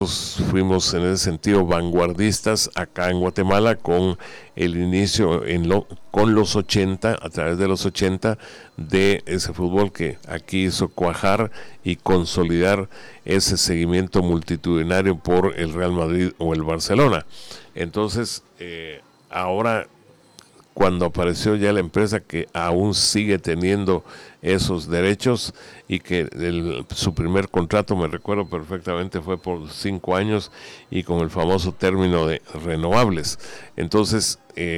fuimos en ese sentido vanguardistas acá en Guatemala con el inicio con los 80, a través de los 80, de ese fútbol que aquí hizo cuajar y consolidar ese seguimiento multitudinario por el Real Madrid o el Barcelona. Entonces, ahora, cuando apareció ya la empresa que aún sigue teniendo esos derechos y que su primer contrato, me recuerdo perfectamente, fue por 5 años y con el famoso término de renovables. Entonces,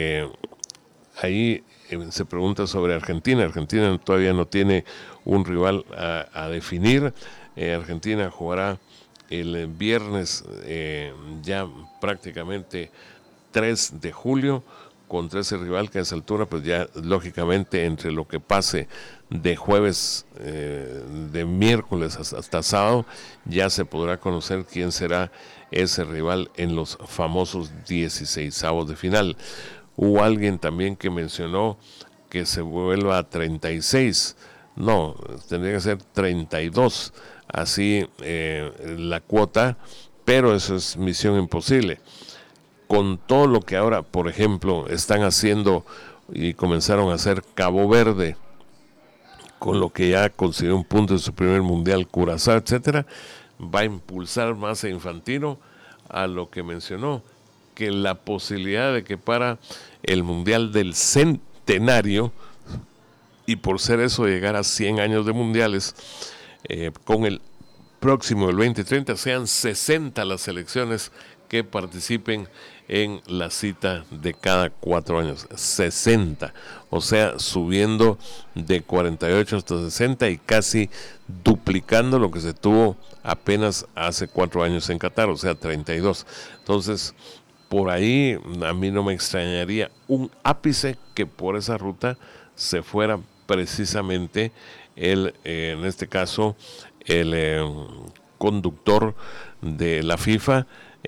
ahí se pregunta sobre Argentina. Argentina todavía no tiene un rival a definir. Argentina jugará el viernes, ya prácticamente 3 de julio, contra ese rival que a esa altura, pues ya lógicamente entre lo que pase de jueves, de miércoles hasta sábado, ya se podrá conocer quién será ese rival en los famosos 16avos de final. Hubo alguien también que mencionó que se vuelva a 36. No, tendría que ser 32, así la cuota, pero eso es misión imposible. Con todo lo que ahora, por ejemplo, están haciendo y comenzaron a hacer Cabo Verde, con lo que ya consiguió un punto en su primer mundial, Curazao, etcétera, va a impulsar más a Infantino a lo que mencionó, que la posibilidad de que para el mundial del centenario, y por ser eso llegar a 100 años de mundiales, con el próximo, el 2030, sean 60 las selecciones que participen en la cita de cada 4 años, 60, o sea, subiendo de 48 hasta 60 y casi duplicando lo que se tuvo apenas hace 4 años en Qatar, o sea, 32. Entonces, por ahí a mí no me extrañaría un ápice que por esa ruta se fuera precisamente en este caso, el conductor de la FIFA,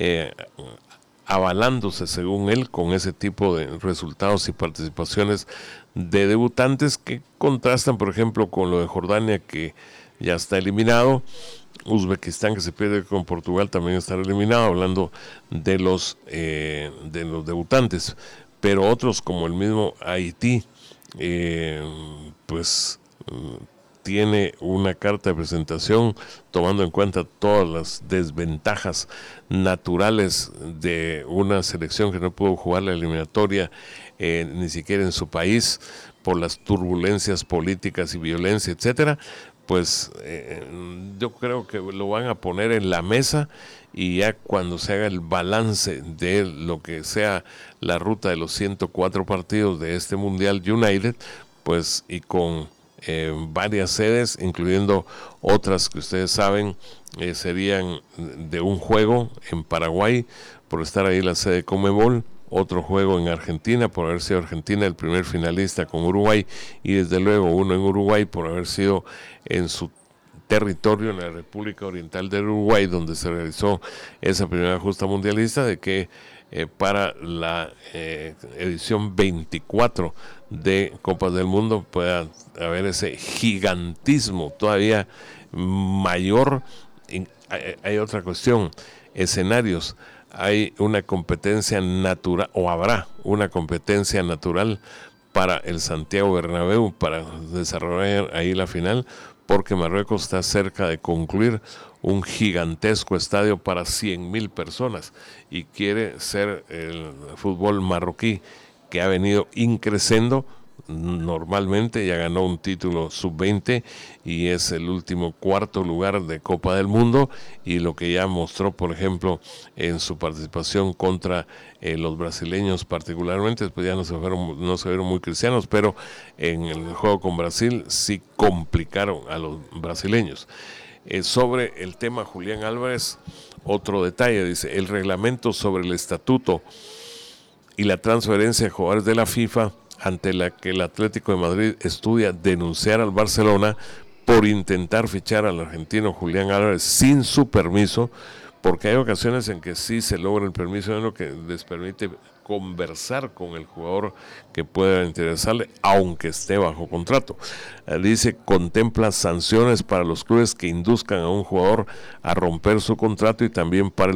avalándose según él con ese tipo de resultados y participaciones de debutantes que contrastan, por ejemplo, con lo de Jordania, que ya está eliminado. Uzbekistán, que se pierde con Portugal, también está eliminado, hablando de los debutantes. Pero otros, como el mismo Haití, pues tiene una carta de presentación tomando en cuenta todas las desventajas naturales de una selección que no pudo jugar la eliminatoria ni siquiera en su país por las turbulencias políticas y violencia, etcétera. Pues yo creo que lo van a poner en la mesa, y ya cuando se haga el balance de lo que sea la ruta de los 104 partidos de este Mundial United, pues y con varias sedes, incluyendo otras que ustedes saben, serían de un juego en Paraguay, por estar ahí la sede de Conmebol, otro juego en Argentina, por haber sido Argentina el primer finalista con Uruguay, y desde luego uno en Uruguay por haber sido en su territorio, en la República Oriental del Uruguay, donde se realizó esa primera justa mundialista, de que para la edición 24 de Copas del Mundo pueda haber ese gigantismo todavía mayor. Hay otra cuestión, escenarios. Hay una competencia natural, o habrá una competencia natural para el Santiago Bernabéu para desarrollar ahí la final, porque Marruecos está cerca de concluir un gigantesco estadio para 100,000 personas y quiere ser el fútbol marroquí, que ha venido increciendo. Normalmente ya ganó un título sub-20 y es el último cuarto lugar de Copa del Mundo, y lo que ya mostró, por ejemplo, en su participación contra los brasileños particularmente, pues ya no se vieron muy cristianos, pero en el juego con Brasil sí complicaron a los brasileños. Sobre el tema Julián Álvarez, otro detalle, dice: el reglamento sobre el estatuto y la transferencia de jugadores de la FIFA, ante la que el Atlético de Madrid estudia denunciar al Barcelona por intentar fichar al argentino Julián Álvarez sin su permiso, porque hay ocasiones en que sí se logra el permiso, en lo que les permite conversar con el jugador que pueda interesarle, aunque esté bajo contrato. Dice, contempla sanciones para los clubes que induzcan a un jugador a romper su contrato y también para